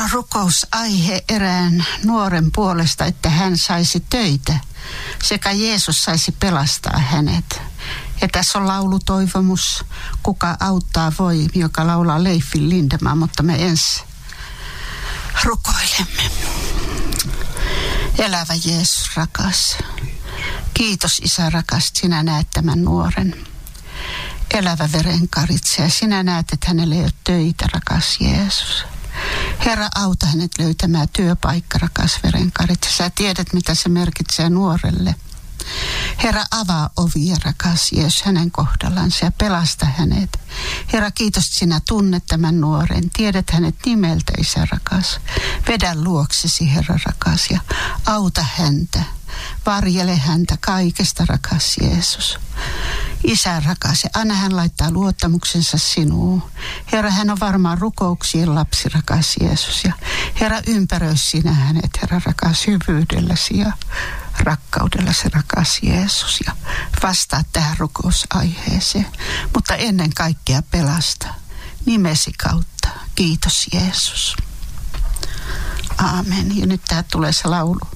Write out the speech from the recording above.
Meillä on rukousaihe erään nuoren puolesta, että hän saisi töitä sekä Jeesus saisi pelastaa hänet. Ja tässä on laulutoivomus, kuka auttaa voi, joka laulaa Leifin Lindemaa, mutta me ensin rukoilemme. Elävä Jeesus rakas, kiitos Isä rakas, sinä näet tämän nuoren. Elävä verenkaritse ja sinä näet, että hänellä ei ole töitä, rakas Jeesus. Herra, auta hänet löytämään työpaikka, rakas verenkaritse. Sä tiedät, mitä se merkitsee nuorelle. Herra, avaa ovia, rakas Jeesus, hänen kohdallansa ja pelasta hänet. Herra, kiitos, että sinä tunnet tämän nuoren. Tiedät hänet nimeltä, Isä rakas. Vedä luoksesi, Herra rakas, ja auta häntä. Varjele häntä kaikesta, rakas Jeesus. Isä rakas, ja anna hän laittaa luottamuksensa sinuun. Herra, hän on varmaan rukouksien lapsi, rakas Jeesus. Ja Herra, ympäröi sinä hänet, Herra rakas, hyvyydelläsi ja rakkaudellasi, rakas Jeesus. Ja vastaa tähän rukousaiheeseen. Mutta ennen kaikkea pelasta nimesi kautta. Kiitos Jeesus. Aamen. Ja nyt tähän tulee se laulu.